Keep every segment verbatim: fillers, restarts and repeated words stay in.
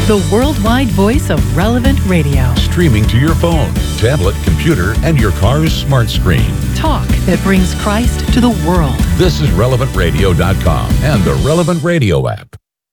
the worldwide voice of Relevant Radio. Streaming to your phone, tablet, computer, and your car's smart screen. Talk that brings Christ to the world. This is relevant radio dot com and the Relevant Radio app.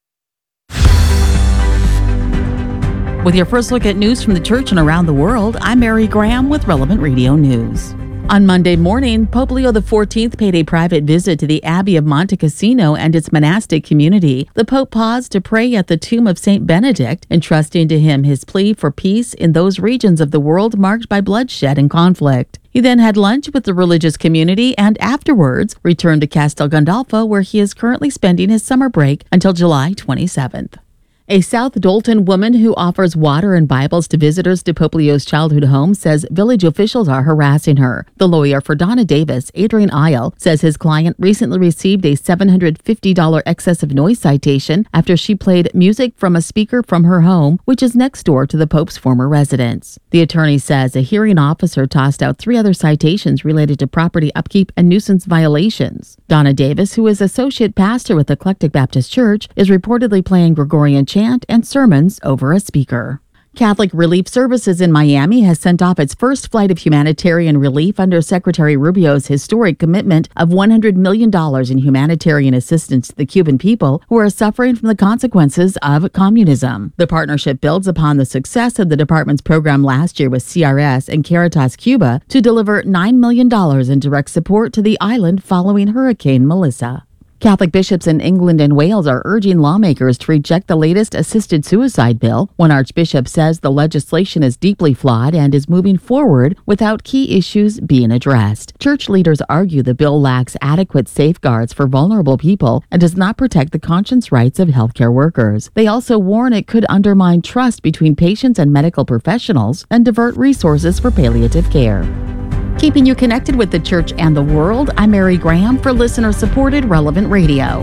With your first look at news from the church and around the world, I'm Mary Graham with Relevant Radio News. On Monday morning, Pope Leo the fourteenth paid a private visit to the Abbey of Monte Cassino and its monastic community. The Pope paused to pray at the tomb of Saint Benedict, entrusting to him his plea for peace in those regions of the world marked by bloodshed and conflict. He then had lunch with the religious community and afterwards returned to Castel Gandolfo, where he is currently spending his summer break until July twenty-seventh. A South Dolton woman who offers water and Bibles to visitors to Pope Leo's childhood home says village officials are harassing her. The lawyer for Donna Davis, Adrian Isle, says his client recently received a seven hundred fifty dollars excessive noise citation after she played music from a speaker from her home, which is next door to the Pope's former residence. The attorney says a hearing officer tossed out three other citations related to property upkeep and nuisance violations. Donna Davis, who is associate pastor with Eclectic Baptist Church, is reportedly playing Gregorian chant and sermons over a speaker. Catholic Relief Services in Miami has sent off its first flight of humanitarian relief under Secretary Rubio's historic commitment of one hundred million dollars in humanitarian assistance to the Cuban people who are suffering from the consequences of communism. The partnership builds upon the success of the department's program last year with C R S and Caritas Cuba to deliver nine million dollars in direct support to the island following Hurricane Melissa. Catholic bishops in England and Wales are urging lawmakers to reject the latest assisted suicide bill. One archbishop says the legislation is deeply flawed and is moving forward without key issues being addressed. Church leaders argue the bill lacks adequate safeguards for vulnerable people and does not protect the conscience rights of healthcare workers. They also warn it could undermine trust between patients and medical professionals and divert resources for palliative care. Keeping you connected with the church and the world, I'm Mary Graham for listener-supported Relevant Radio.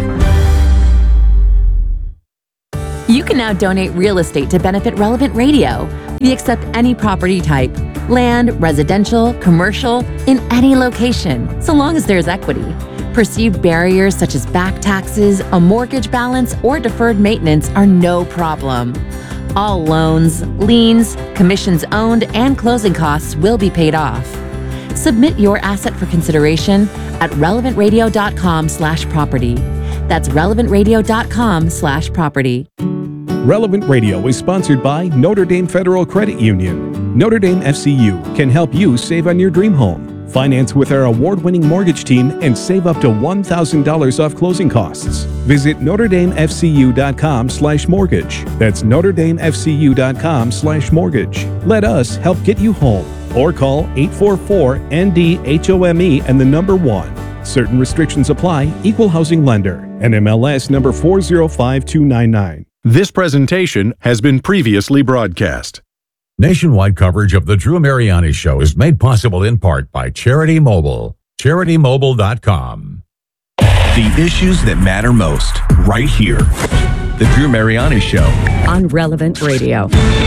You can now donate real estate to benefit Relevant Radio. We accept any property type, land, residential, commercial, in any location, so long as there's equity. Perceived barriers such as back taxes, a mortgage balance, or deferred maintenance are no problem. All loans, liens, commissions owned, and closing costs will be paid off. Submit your asset for consideration at relevant radio dot com slash property. That's relevant radio dot com slash property. Relevant Radio is sponsored by Notre Dame Federal Credit Union. Notre Dame F C U can help you save on your dream home. Finance with our award-winning mortgage team and save up to one thousand dollars off closing costs. Visit notre dame f c u dot com slash mortgage. That's notre dame f c u dot com slash mortgage. Let us help get you home. Or call eight four four N D H O M E and the number one. Certain restrictions apply. Equal housing lender. N M L S number four zero five two nine nine. This presentation has been previously broadcast. Nationwide coverage of The Drew Mariani Show is made possible in part by Charity Mobile. charity mobile dot com. The issues that matter most, right here. The Drew Mariani Show. On Relevant Radio.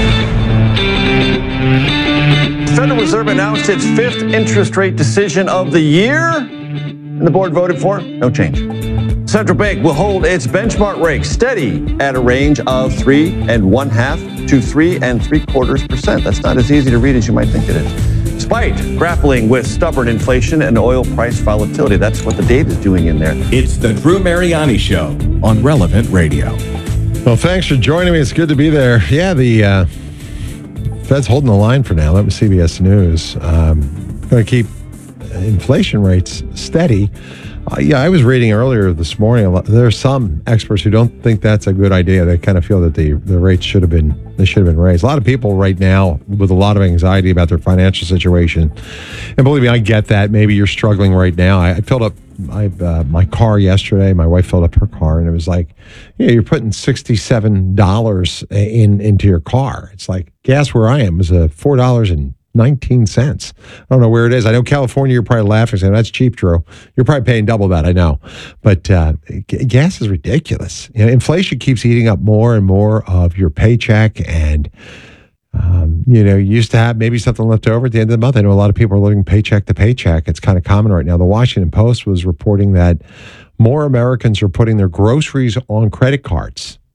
The Federal Reserve announced its fifth interest rate decision of the year, and the board voted for no change. Central Bank will hold its benchmark rate steady at a range of three and one half to three and three quarters percent. That's not as easy to read as you might think it is. Despite grappling with stubborn inflation and oil price volatility, that's what the data is doing in there. It's the Drew Mariani Show on Relevant Radio. Well, thanks for joining me. It's good to be there. Yeah, the uh, Fed's holding the line for now. That was C B S News. Um, going to keep inflation rates steady. Uh, yeah, I was reading earlier this morning. There are some experts who don't think that's a good idea. They kind of feel that the, the rates should have been they should have been raised. A lot of people right now with a lot of anxiety about their financial situation, and believe me, I get that. Maybe you're struggling right now. I, I filled up my uh, my car yesterday. My wife filled up her car, and it was like, yeah, you're putting sixty-seven dollars in into your car. It's like gas where I am was a four dollars and nineteen cents. I don't know where it is. I know California, you're probably laughing, saying, that's cheap, Drew. You're probably paying double that, I know. But uh, g- gas is ridiculous. You know, inflation keeps eating up more and more of your paycheck. And, um, you know, you used to have maybe something left over at the end of the month. I know a lot of people are living paycheck to paycheck. It's kind of common right now. The Washington Post was reporting that more Americans are putting their groceries on credit cards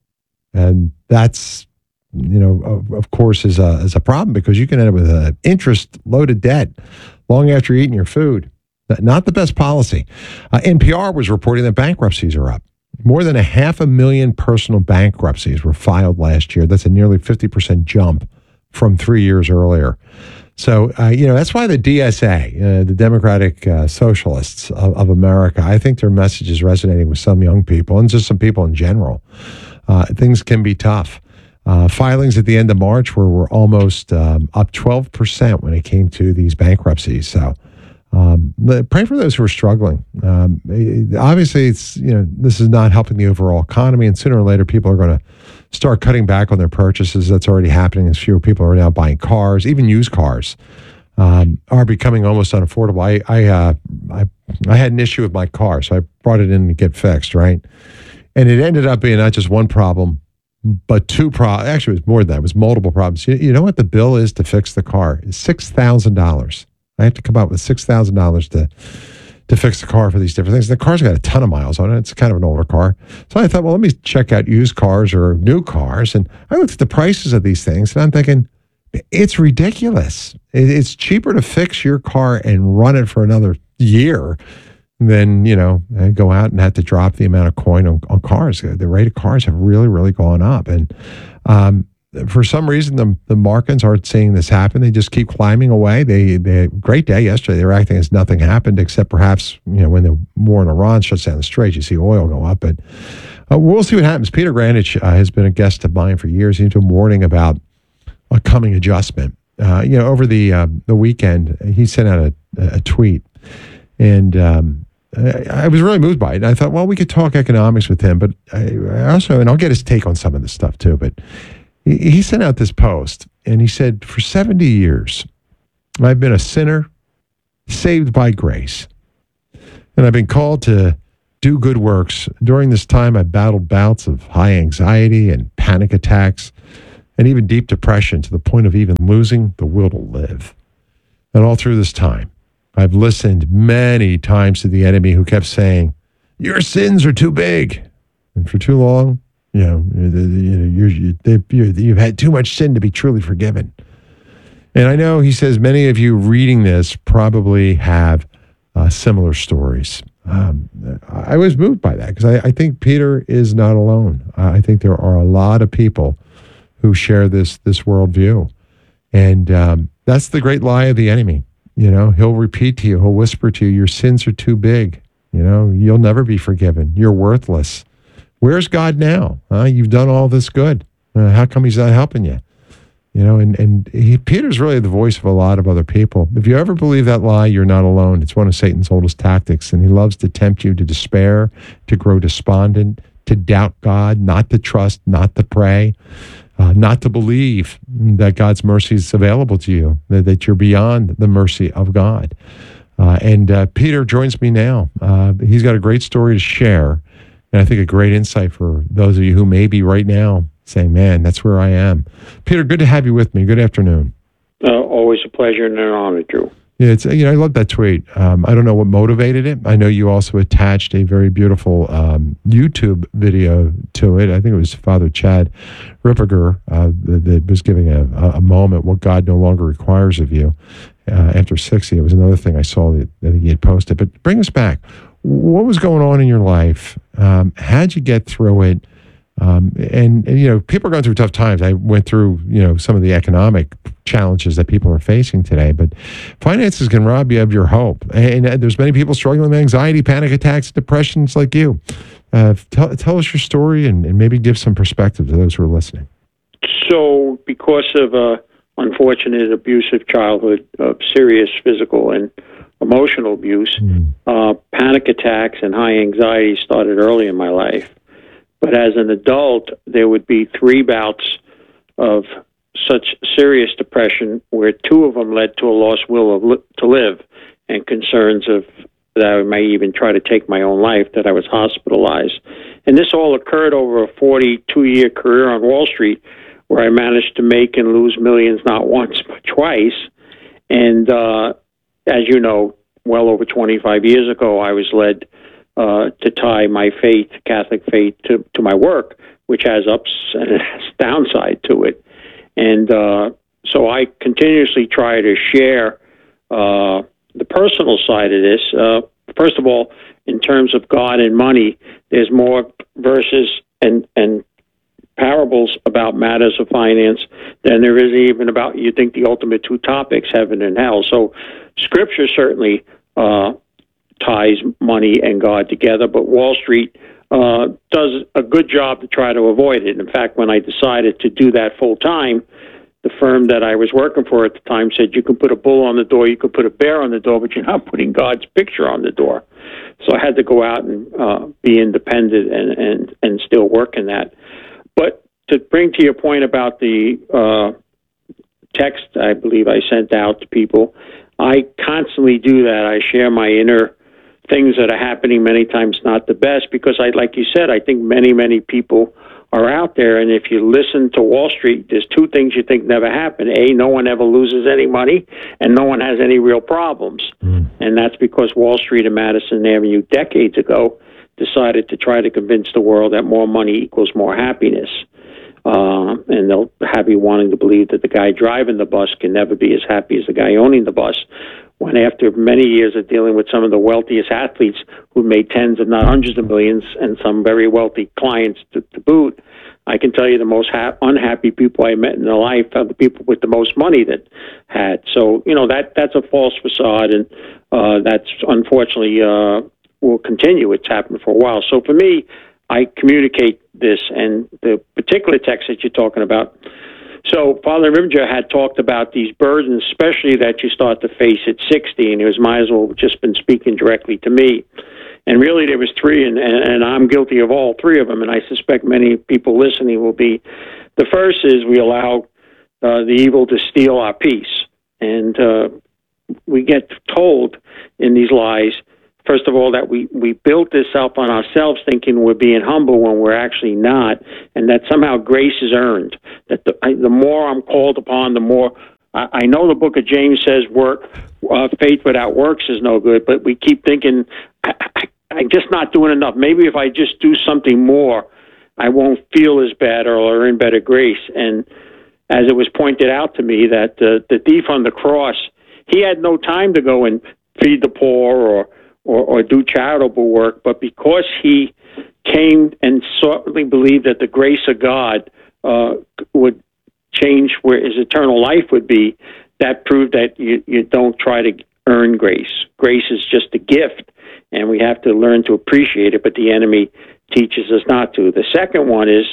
And that's, you know, of, of course, is a, is a problem because you can end up with an interest-loaded debt long after you're eating your food. Not the best policy. Uh, N P R was reporting that bankruptcies are up. More than a half a million personal bankruptcies were filed last year. That's a nearly fifty percent jump from three years earlier. So, uh, you know, that's why the D S A, uh, the Democratic uh, Socialists of, of America, I think their message is resonating with some young people and just some people in general. Uh, things can be tough. Uh, filings at the end of March were, were almost um, up twelve percent when it came to these bankruptcies. So, Um, pray for those who are struggling. Um, obviously, it's, you know, this is not helping the overall economy, and sooner or later, people are going to start cutting back on their purchases. That's already happening as fewer people are now buying cars. Even used cars um, are becoming almost unaffordable. I I, uh, I I had an issue with my car, so I brought it in to get fixed, right? And it ended up being not just one problem, but two problems. Actually, it was more than that. It was multiple problems. You, you know what the bill is to fix the car? It's six thousand dollars. I have to come out with six thousand dollars to to fix the car for these different things. The car's got a ton of miles on it. It's kind of an older car. So I thought, well, let me check out used cars or new cars. And I looked at the prices of these things, and I'm thinking, it's ridiculous. It's cheaper to fix your car and run it for another year than, you know, go out and have to drop the amount of coin on, on cars. The rate of cars have really, really gone up. And um for some reason, the the Markins aren't seeing this happen. They just keep climbing away. They they had a great day yesterday. They were acting as nothing happened, except perhaps, you know, when the war in Iran shuts down the Strait, you see oil go up. But uh, we'll see what happens. Peter Grandich uh, has been a guest of mine for years. He's been warning about a coming adjustment. Uh, you know, over the uh, the weekend, he sent out a, a tweet, and um, I, I was really moved by it. And I thought, well, we could talk economics with him, but I, I also, and I'll get his take on some of this stuff too, but he sent out this post, and he said, for seventy years, I've been a sinner saved by grace, and I've been called to do good works. During this time, I battled bouts of high anxiety and panic attacks, and even deep depression to the point of even losing the will to live. And all through this time, I've listened many times to the enemy who kept saying, your sins are too big. And for too long, You know, you know you're, you're, you're, you've had too much sin to be truly forgiven. And I know, he says, many of you reading this probably have uh, similar stories. Um, I was moved by that because I, I think Peter is not alone. I think there are a lot of people who share this this worldview. And um, that's the great lie of the enemy. You know, he'll repeat to you, he'll whisper to you, your sins are too big. You know, you'll never be forgiven. You're worthless. Where's God now? Huh? You've done all this good. Uh, how come he's not helping you? You know, and, and he, Peter's really the voice of a lot of other people. If you ever believe that lie, you're not alone. It's one of Satan's oldest tactics, and he loves to tempt you to despair, to grow despondent, to doubt God, not to trust, not to pray, uh, not to believe that God's mercy is available to you, that, that you're beyond the mercy of God. Uh, and uh, Peter joins me now. Uh, he's got a great story to share. And I think a great insight for those of you who may be right now saying, man, that's where I am. Peter, good to have you with me. Good afternoon. Uh, always a pleasure and an honor, Drew. Yeah, it's, you know, I love that tweet. Um, I don't know what motivated it. I know you also attached a very beautiful um, YouTube video to it. I think it was Father Chad Ripperger uh, that, that was giving a, a moment, what God no longer requires of you uh, after sixty. It was another thing I saw that, that he had posted. But bring us back. What was going on in your life? Um, how'd you get through it? Um, and, and, you know, people are going through tough times. I went through, you know, some of the economic challenges that people are facing today, but finances can rob you of your hope. And, and there's many people struggling with anxiety, panic attacks, depressions like you. Uh, tell, tell us your story and, and maybe give some perspective to those who are listening. So because of a unfortunate abusive childhood, of serious physical and emotional abuse, mm. uh, panic attacks and high anxiety started early in my life. But as an adult, there would be three bouts of such serious depression where two of them led to a lost will of li- to live and concerns of that I may even try to take my own life, that I was hospitalized. And this all occurred over a forty-two-year career on Wall Street where I managed to make and lose millions not once but twice. And uh as you know, well over twenty-five years ago, I was led uh, to tie my faith, Catholic faith, to, to my work, which has ups and it has downside to it. And uh, so I continuously try to share uh, the personal side of this. Uh, first of all, in terms of God and money, there's more verses and, and parables about matters of finance than there is even about, you think, the ultimate two topics, heaven and hell. So Scripture certainly uh, ties money and God together, but Wall Street uh, does a good job to try to avoid it. In fact, when I decided to do that full time, the firm that I was working for at the time said, you can put a bull on the door, you can put a bear on the door, but you're not putting God's picture on the door. So I had to go out and uh, be independent and, and, and still work in that. But to bring to your point about the uh, text I believe I sent out to people, I constantly do that. I share my inner things that are happening, many times not the best, because I, like you said, I think many, many people are out there, and if you listen to Wall Street, there's two things you think never happen. A, no one ever loses any money, and no one has any real problems. Mm. And that's because Wall Street and Madison Avenue decades ago decided to try to convince the world that more money equals more happiness. Uh, and they'll have you wanting to believe that the guy driving the bus can never be as happy as the guy owning the bus, when after many years of dealing with some of the wealthiest athletes who made tens, if not hundreds of millions, and some very wealthy clients to, to boot, I can tell you the most ha- unhappy people I met in their life are the people with the most money that had. So, you know, that that's a false facade, and uh, that's unfortunately uh, will continue. It's happened for a while. So for me, I communicate this, and the particular text that you're talking about. So Father Rimja had talked about these burdens, especially that you start to face at sixty, and he was might as well have just been speaking directly to me. And really there was three, and, and, and I'm guilty of all three of them, and I suspect many people listening will be. The first is we allow uh, the evil to steal our peace. And uh, we get told in these lies, first of all, that we, we built this up on ourselves thinking we're being humble when we're actually not, and that somehow grace is earned. That the, I, the more I'm called upon, the more... I, I know the book of James says work, uh, faith without works is no good, but we keep thinking, I, I, I'm just not doing enough. Maybe if I just do something more, I won't feel as bad or earn better grace. And as it was pointed out to me, that uh, the thief on the cross, he had no time to go and feed the poor or Or, or do charitable work, but because he came and certainly believed that the grace of God uh, would change where his eternal life would be, that proved that you, you don't try to earn grace. Grace is just a gift, and we have to learn to appreciate it, but the enemy teaches us not to. The second one is,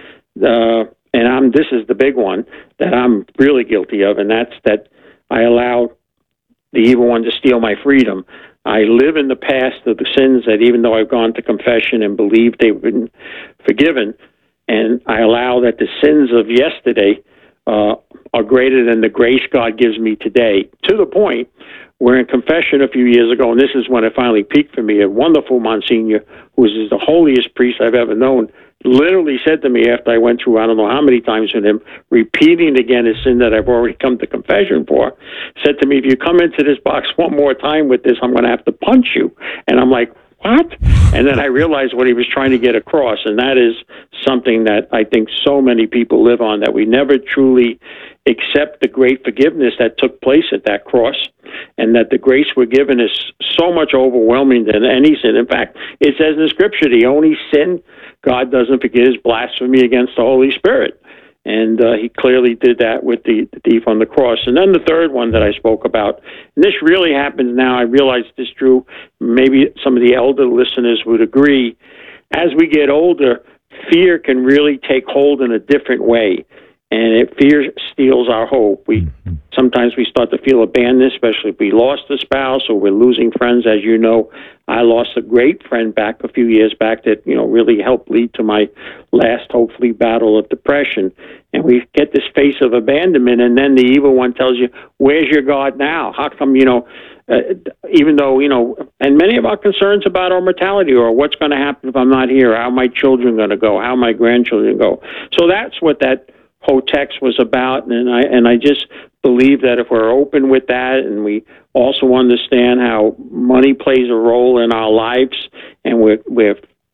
uh, and I'm, this is the big one that I'm really guilty of, and that's that I allow the evil one to steal my freedom. I live in the past of the sins that, even though I've gone to confession and believe they've been forgiven, and I allow that the sins of yesterday uh, are greater than the grace God gives me today, to the point where in confession a few years ago, and this is when it finally peaked for me, a wonderful Monsignor, who is the holiest priest I've ever known, literally said to me after I went through, I don't know how many times with him, repeating again a sin that I've already come to confession for, said to me, if you come into this box one more time with this, I'm going to have to punch you. And I'm like, what? And then I realized what he was trying to get across, and that is something that I think so many people live on, that we never truly accept the great forgiveness that took place at that cross, and that the grace we're given is so much overwhelming than any sin. In fact, it says in the Scripture, the only sin God doesn't forgive is blasphemy against the Holy Spirit. And uh, he clearly did that with the, the thief on the cross. And then the third one that I spoke about, and this really happens now, I realize this, Drew, maybe some of the elder listeners would agree, as we get older, fear can really take hold in a different way. And it, fear steals our hope. We sometimes we start to feel abandoned, especially if we lost a spouse or we're losing friends. As you know, I lost a great friend back a few years back that, you know, really helped lead to my last, hopefully, battle of depression. And we get this face of abandonment, and then the evil one tells you, where's your God now? How come, you know, uh, even though, you know, and many of our concerns about our mortality, or what's going to happen if I'm not here, how are my children going to go, how are my grandchildren go. So that's what that whole text was about, and I and I just believe that if we're open with that, and we also understand how money plays a role in our lives, and we're we're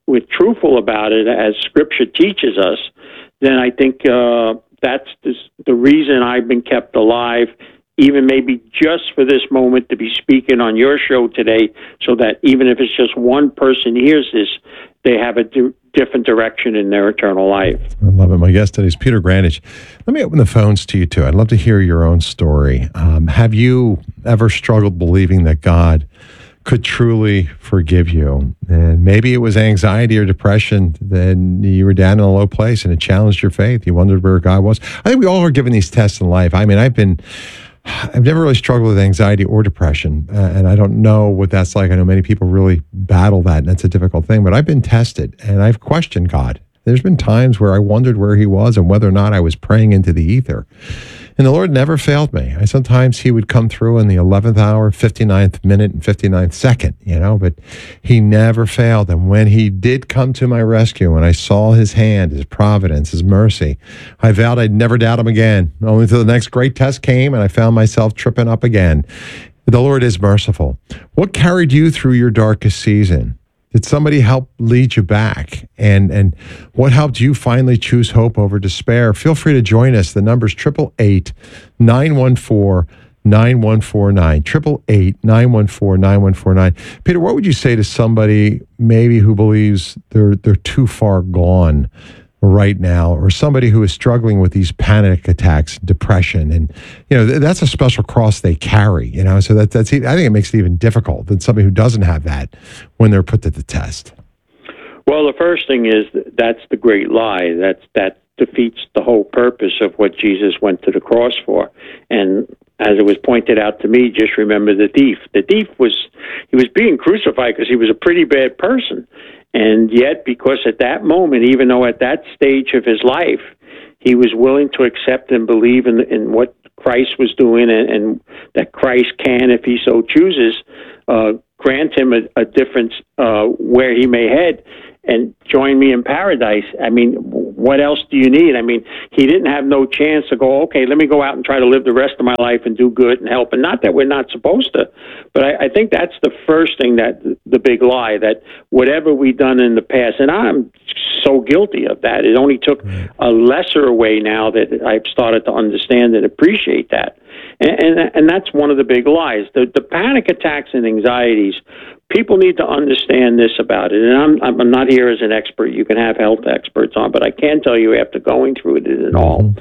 we're truthful about it, as Scripture teaches us, then I think uh, that's the, the reason I've been kept alive, even maybe just for this moment to be speaking on your show today, so that even if it's just one person hears this, they have a di- different direction in their eternal life. I love it. My guest today is Peter Grandage. Let me open the phones to you, too. I'd love to hear your own story. Um, have you ever struggled believing that God could truly forgive you? And maybe it was anxiety or depression, then you were down in a low place and it challenged your faith. You wondered where God was. I think we all are given these tests in life. I mean, I've been... I've never really struggled with anxiety or depression, uh, and I don't know what that's like. I know many people really battle that, and that's a difficult thing, but I've been tested, and I've questioned God. There's been times where I wondered where he was and whether or not I was praying into the ether. And the Lord never failed me. I sometimes he would come through in the eleventh hour, fifty-ninth minute, and fifty-ninth second, you know, but he never failed. And when he did come to my rescue, and I saw his hand, his providence, his mercy, I vowed I'd never doubt him again. Only until the next great test came, and I found myself tripping up again. The Lord is merciful. What carried you through your darkest season? Did somebody help lead you back? And and what helped you finally choose hope over despair? Feel free to join us. The number's eight eight eight, nine one four, nine one four nine. eight eight eight, nine one four, nine one four nine. Peter, what would you say to somebody maybe who believes they're they're too far gone right now, or somebody who is struggling with these panic attacks, depression, and you know th- that's a special cross they carry, you know, so that, that's I think it makes it even difficult than somebody who doesn't have that when they're put to the test? Well, the first thing is that that's the great lie. That's, that defeats the whole purpose of what Jesus went to the cross for. And as it was pointed out to me, just remember the thief. The thief was, he was being crucified because he was a pretty bad person. And yet, because at that moment, even though at that stage of his life, he was willing to accept and believe in, in what Christ was doing, and, and that Christ can, if he so chooses, uh, grant him a, a difference uh, where he may head and join me in paradise. I mean, what else do you need? I mean, he didn't have no chance to go, okay, let me go out and try to live the rest of my life and do good and help. And not that we're not supposed to, but I, I think that's the first thing, that the big lie, that whatever we've done in the past, and I'm so guilty of that. It only took a lesser way now that I've started to understand and appreciate that. And, and, and that's one of the big lies. The, the panic attacks and anxieties, people need to understand this about it. And I'm, I'm not here as an expert. You can have health experts on, but I can tell you after going through it and all,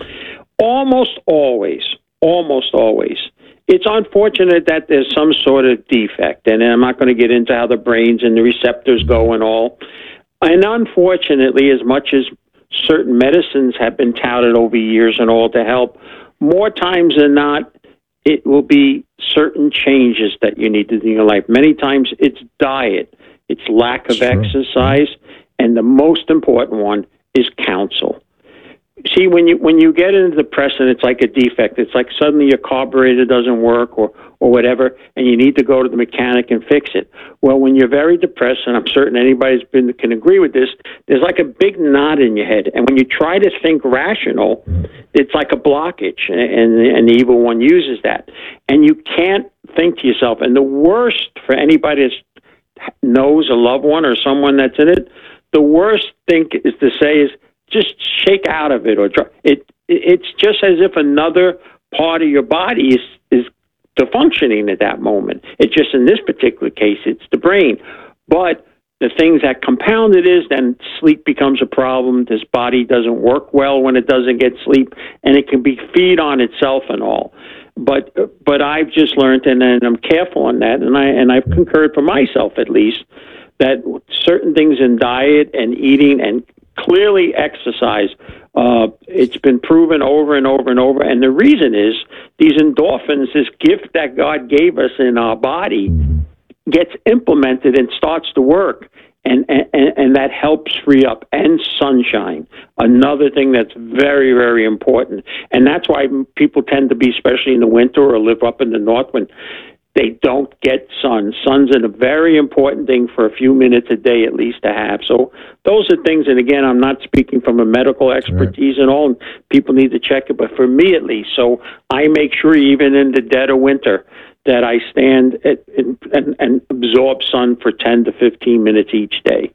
almost always, almost always, it's unfortunate that there's some sort of defect. And I'm not going to get into how the brains and the receptors go and all. And unfortunately, as much as certain medicines have been touted over years and all to help, more times than not, it will be certain changes that you need to do in your life. Many times it's diet, it's lack of Sure. exercise, and the most important one is counsel. See, when you when you get into depression, it's like a defect. It's like suddenly your carburetor doesn't work or, or whatever, and you need to go to the mechanic and fix it. Well, when you're very depressed, and I'm certain anybody's been can agree with this, there's like a big knot in your head. And when you try to think rational, it's like a blockage, and, and, and the evil one uses that. And you can't think to yourself. And the worst for anybody that knows a loved one or someone that's in it, the worst thing is to say is, just shake out of it, or try. It. It's just as if another part of your body is is functioning at that moment. It's just in this particular case, it's the brain. But the things that compound it is then sleep becomes a problem. This body doesn't work well when it doesn't get sleep, and it can be feed on itself and all. But but I've just learned, and, and I'm careful on that, and I and I've concurred for myself at least, that certain things in diet and eating and clearly exercise, uh, it's been proven over and over and over. And the reason is these endorphins, this gift that God gave us in our body, gets implemented and starts to work. And, and, and that helps free up. And sunshine, another thing that's very, very important. And that's why people tend to be, especially in the winter or live up in the north, when they don't get sun. Sun's a very important thing for a few minutes a day at least to have. So those are things, and again, I'm not speaking from a medical expertise right. and all, and people need to check it, but for me at least, so I make sure even in the dead of winter that I stand at, and, and absorb sun for ten to fifteen minutes each day.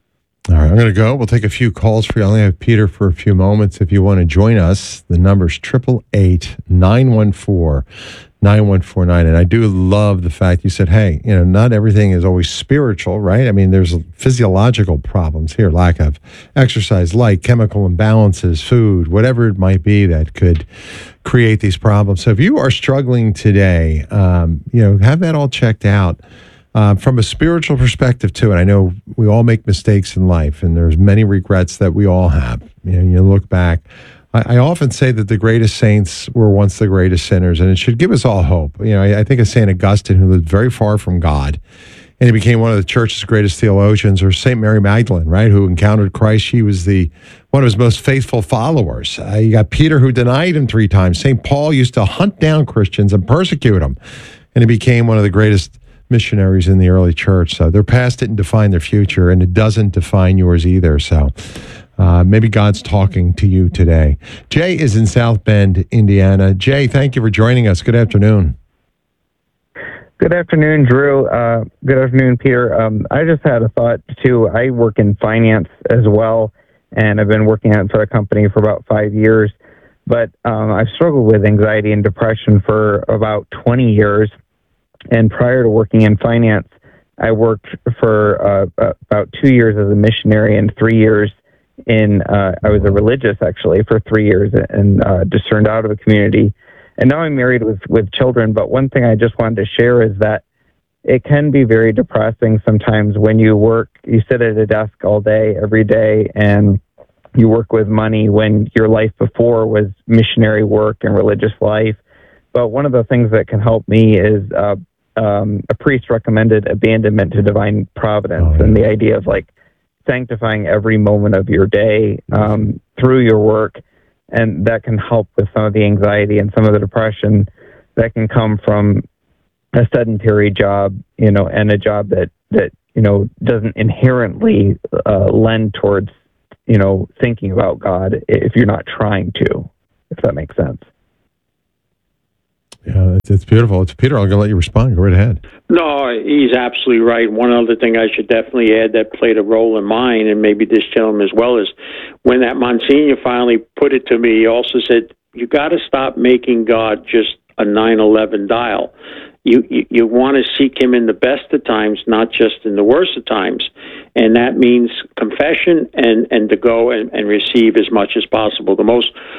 All right, I'm going to go. We'll take a few calls for you. I only have Peter for a few moments. If you want to join us, the number's triple eight nine one four nine one four nine. And I do love the fact you said, hey, you know, not everything is always spiritual, right? I mean, there's physiological problems here, lack of exercise, light, chemical imbalances, food, whatever it might be that could create these problems. So if you are struggling today, um, you know, have that all checked out. Uh, from a spiritual perspective, too, and I know we all make mistakes in life, and there's many regrets that we all have. You know, you look back. I, I often say that the greatest saints were once the greatest sinners, and it should give us all hope. You know, I, I think of Saint Augustine, who lived very far from God, and he became one of the church's greatest theologians, or Saint Mary Magdalene, right, who encountered Christ. She was the one of his most faithful followers. Uh, you got Peter, who denied him three times. Saint Paul used to hunt down Christians and persecute them, and he became one of the greatest missionaries in the early church. So their past didn't define their future, and it doesn't define yours either. So uh, maybe God's talking to you today. Jay is in South Bend, Indiana. Jay, thank you for joining us. Good afternoon. Good afternoon, Drew. Uh, good afternoon, Peter. Um, I just had a thought, too. I work in finance as well, and I've been working at a company for about five years. But um, I've struggled with anxiety and depression for about twenty years. And prior to working in finance, I worked for uh, about two years as a missionary and three years in, uh, I was a religious actually for three years and uh, discerned out of a community. And now I'm married with, with children. But one thing I just wanted to share is that it can be very depressing sometimes when you work, you sit at a desk all day, every day, and you work with money when your life before was missionary work and religious life. But one of the things that can help me is uh, Um, a priest recommended abandonment to divine providence, and the idea of like sanctifying every moment of your day um, through your work, and that can help with some of the anxiety and some of the depression that can come from a sedentary job, you know, and a job that that you know doesn't inherently uh, lend towards you know thinking about God if you're not trying to, if that makes sense. Yeah, it's, it's beautiful. It's Peter. I'm going to let you respond. Go right ahead. No, he's absolutely right. One other thing I should definitely add that played a role in mine, and maybe this gentleman as well, is when that Monsignor finally put it to me, he also said, you got to stop making God just a nine eleven dial. You, you, you want to seek him in the best of times, not just in the worst of times. And that means confession and, and to go and, and receive as much as possible. The most